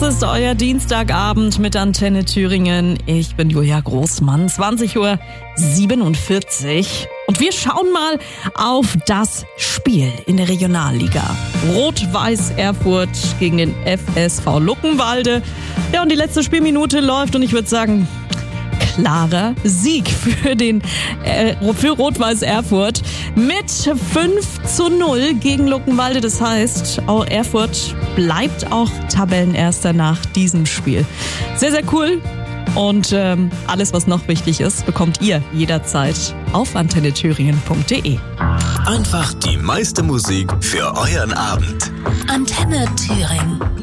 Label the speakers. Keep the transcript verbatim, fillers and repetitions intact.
Speaker 1: Das ist euer Dienstagabend mit Antenne Thüringen. Ich bin Julia Großmann, zwanzig Uhr siebenundvierzig. Und wir schauen mal auf das Spiel in der Regionalliga. Rot-Weiß Erfurt gegen den F S V Luckenwalde. Ja, und die letzte Spielminute läuft und ich würde sagen, klarer Sieg für den äh, für Rot-Weiß Erfurt mit fünf zu null gegen Luckenwalde. Das heißt, auch Erfurt bleibt auch Tabellenerster nach diesem Spiel. Sehr, sehr cool. Und ähm, alles, was noch wichtig ist, bekommt ihr jederzeit auf antenne thüringen punkt de.
Speaker 2: Einfach die meiste Musik für euren Abend.
Speaker 3: Antenne Thüringen.